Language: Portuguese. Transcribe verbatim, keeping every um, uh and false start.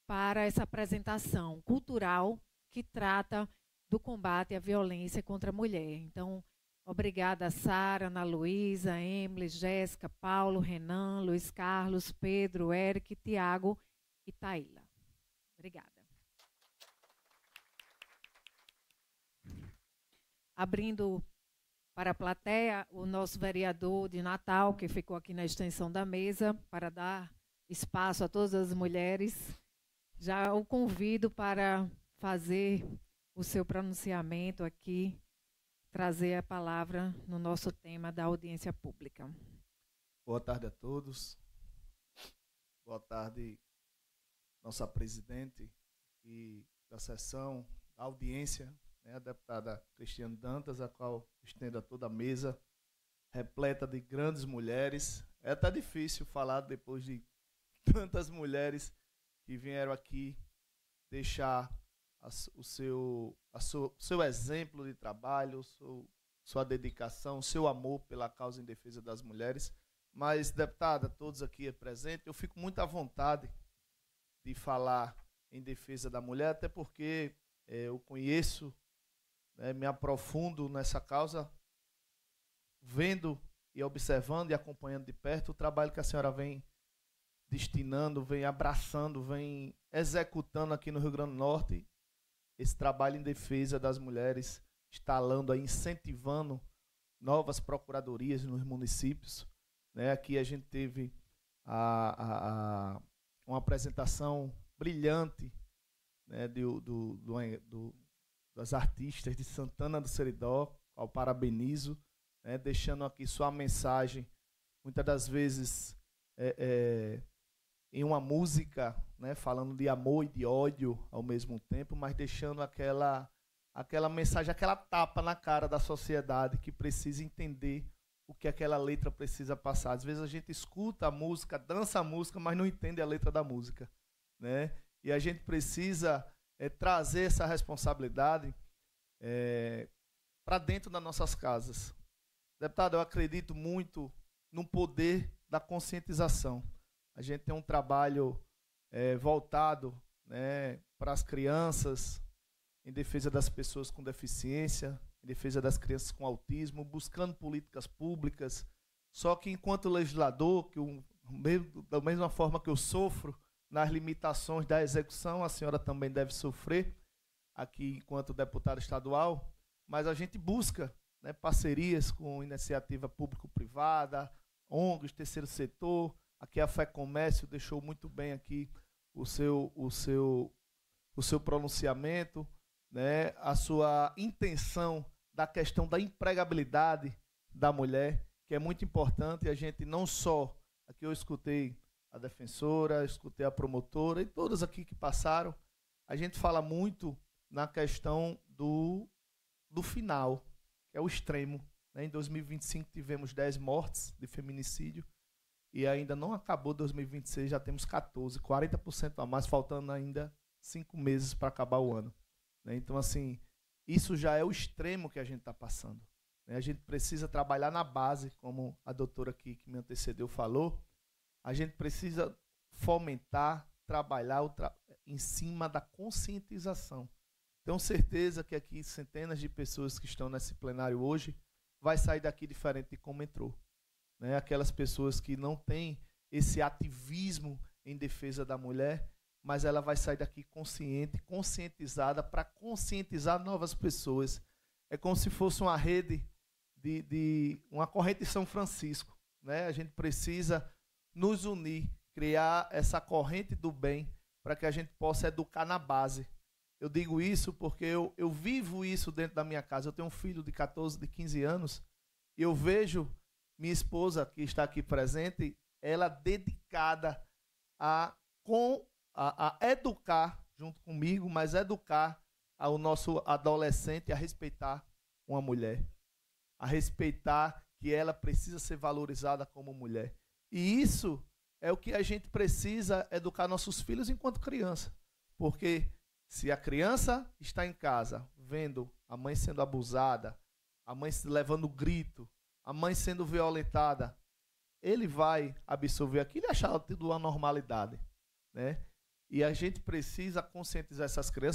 para essa apresentação cultural que trata do combate à violência contra a mulher. Então, obrigada a Sara, Ana Luísa, Emily, Jéssica, Paulo, Renan, Luiz Carlos, Pedro, Eric, Tiago e Taíla. Obrigada. Abrindo para a plateia, o nosso vereador de Natal, que ficou aqui na extensão da mesa, para dar espaço a todas as mulheres. Já o convido para fazer o seu pronunciamento aqui, trazer a palavra no nosso tema da audiência pública. Boa tarde a todos. Boa tarde, nossa presidente e da sessão, da audiência, né, a deputada Cristiane Dantas, a qual estendo a toda a mesa, repleta de grandes mulheres. É até difícil falar depois de tantas mulheres que vieram aqui deixar a, o seu, a seu, seu exemplo de trabalho, seu, sua dedicação, seu amor pela causa em defesa das mulheres. Mas, deputada, todos aqui presentes, eu fico muito à vontade de falar em defesa da mulher, até porque é, eu conheço, né, me aprofundo nessa causa, vendo e observando e acompanhando de perto o trabalho que a senhora vem destinando, vem abraçando, vem executando aqui no Rio Grande do Norte, esse trabalho em defesa das mulheres, instalando, aí, incentivando novas procuradorias nos municípios. Né? Aqui a gente teve a, a, a, uma apresentação brilhante, né, do, do, do, do, das artistas de Santana do Seridó, ao parabenizo, né, deixando aqui sua mensagem, muitas das vezes é, é, em uma música, né, falando de amor e de ódio ao mesmo tempo, mas deixando aquela, aquela mensagem, aquela tapa na cara da sociedade que precisa entender o que aquela letra precisa passar. Às vezes a gente escuta a música, dança a música, mas não entende a letra da música, né? E a gente precisa é, trazer essa responsabilidade é, para dentro das nossas casas. Deputado, eu acredito muito no poder da conscientização. A gente tem um trabalho é, voltado, né, para as crianças, em defesa das pessoas com deficiência, em defesa das crianças com autismo, buscando políticas públicas. Só que, enquanto legislador, que eu, da mesma forma que eu sofro nas limitações da execução, a senhora também deve sofrer, aqui enquanto deputada estadual, mas a gente busca, né, parcerias com iniciativa público-privada, O N Gs, terceiro setor. Aqui a Fé Comércio deixou muito bem aqui o seu, o seu, o seu pronunciamento, né, a sua intenção da questão da empregabilidade da mulher, que é muito importante. E a gente não só, aqui eu escutei a defensora, escutei a promotora e todas aqui que passaram, a gente fala muito na questão do, do final, que é o extremo. Né? Em dois mil e vinte e cinco tivemos dez mortes de feminicídio e ainda não acabou dois mil e vinte e seis, já temos quatorze, quarenta por cento a mais, faltando ainda cinco meses para acabar o ano. Né? Então, assim, isso já é o extremo que a gente está passando. Né? A gente precisa trabalhar na base, como a doutora aqui que me antecedeu falou. A gente precisa fomentar, trabalhar o tra em cima da conscientização. Tenho certeza que aqui centenas de pessoas que estão nesse plenário hoje vai sair daqui diferente de como entrou. Né? Aquelas pessoas que não têm esse ativismo em defesa da mulher, mas ela vai sair daqui consciente, conscientizada, para conscientizar novas pessoas. É como se fosse uma rede, de, de uma corrente de São Francisco. Né? A gente precisa nos unir, criar essa corrente do bem, para que a gente possa educar na base. Eu digo isso porque eu, eu vivo isso dentro da minha casa. Eu tenho um filho de catorze, de quinze anos, e eu vejo minha esposa, que está aqui presente, ela dedicada a, com, a, a educar, junto comigo, mas educar ao nosso adolescente a respeitar uma mulher, a respeitar que ela precisa ser valorizada como mulher. E isso é o que a gente precisa educar nossos filhos enquanto criança. Porque se a criança está em casa vendo a mãe sendo abusada, a mãe levando grito, a mãe sendo violentada, ele vai absorver aquilo e achar tudo uma normalidade. Né? E a gente precisa conscientizar essas crianças